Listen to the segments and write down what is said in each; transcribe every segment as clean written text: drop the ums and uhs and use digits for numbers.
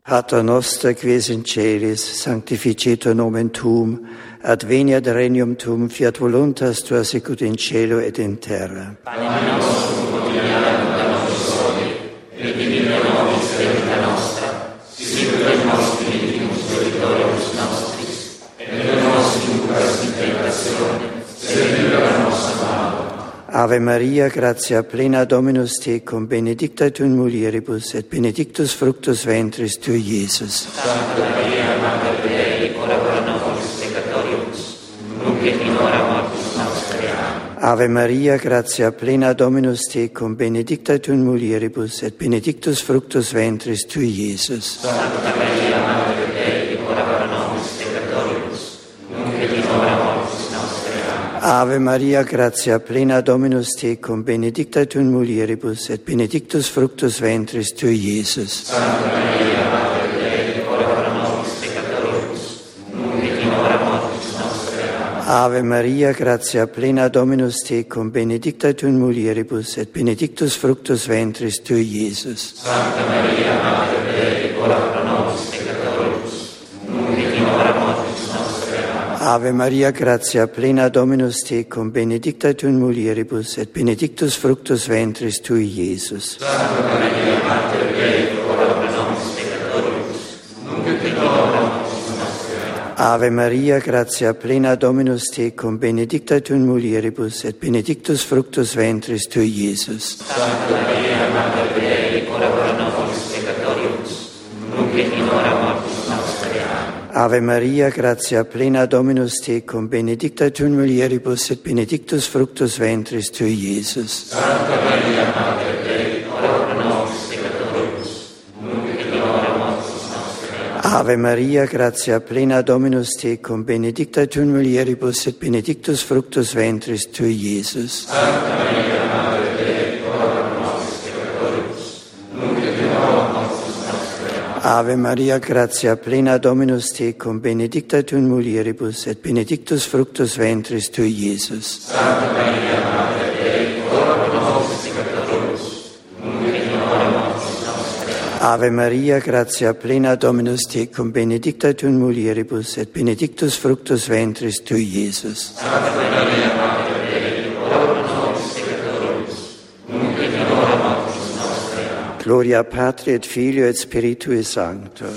Pater noster quies in celis, sanctificetur nomen tuum, ad veniat regnum tuum, fiat voluntas tua sicut in cielo et in terra. Pane nostrum quotidianum da nobis hodie, et dimitte nobis debita nostra, sicut et nos dimittimus debitoribus nostris, et non nos inducas in tentatione, sed libera nos a malo. Ave Maria, gratia plena Dominus tecum, benedicta tu in mulieribus, et benedictus fructus ventris tui, Iesus. Santa Maria, Mater Dei, ora pro nobis peccatoribus, nunc et in hora mortis nostre. Amen. Ave Maria, gratia plena Dominus tecum, benedicta tu in mulieribus, et benedictus fructus ventris tui, Iesus. Santa Maria, Mater Dei, ora pro nobis peccatoribus, nunc et in hora mortis nostre. Amen. Ave Maria, gratia plena Dominus tecum, benedicta tu in mulieribus, et benedictus fructus ventris tui, Iesus. Santa Maria, Mater Dei, ora pro nobis peccatoribus, nunc et in hora mortis nostre. Amen. Ave Maria, gratia plena Dominus tecum, benedicta tu in mulieribus, et benedictus fructus ventris tui, Iesus. Santa Maria, Mater Dei, ora pro nobis peccatoribus, nunc et in hora mortis nostre. Amen. Ave Maria, gratia plena Dominus tecum, benedicta tu in mulieribus, et benedictus fructus ventris tui, Iesus. Santa Maria, Mater Dei, ora pro nobis peccatoribus, nunc et in hora mortis nostre. Amen. Ave Maria, gratia plena Dominus tecum, benedicta tu in mulieribus, et benedictus fructus ventris tui, Iesus. Santa Maria, Mater Dei, ora pro nobis peccatoribus, nunc et in hora mortis nostre. Amen. Ave Maria, gratia plena Dominus tecum, benedicta tu in mulieribus, et benedictus fructus ventris tui, Iesus. Santa Maria, Mater Dei, ora pro nobis peccatoribus, nunc et in hora mortis nostre. Amen. Ave Maria, gratia plena Dominus tecum, benedicta tu in mulieribus, et benedictus fructus ventris tui, Iesus. Santa Maria, Mater Dei, ora pro nobis peccatoribus, nunc et in hora mortis nostre. Amen. Ave Maria, gratia plena Dominus tecum, benedicta tu in mulieribus, et benedictus fructus ventris tui, Iesus. Santa Maria, Mater Dei, ora pro nobis peccatoribus, nunc et in hora mortis nostre. Amen. Ave Maria, gratia plena Dominus tecum, benedicta tu in mulieribus, et benedictus fructus ventris tui, Iesus. Santa Maria, Mater Dei, ora pro nobis peccatoribus, nunc et in hora mortis nostre. Amen. Gloria Patri et Filio et Spiritui Sancto.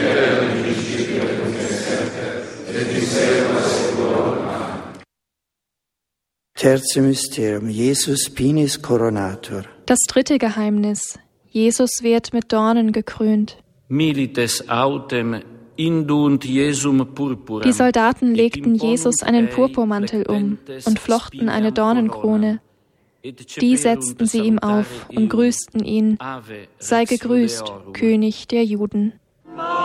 Tertium Mysterium, Jesus Pinis Coronator. Das dritte Geheimnis. Jesus wird mit Dornen gekrönt. Milites autem indunt Jesum purpuram. Die Soldaten legten Jesus einen Purpurmantel um und flochten eine Dornenkrone. Die setzten sie ihm auf und grüßten ihn: Sei gegrüßt, König der Juden.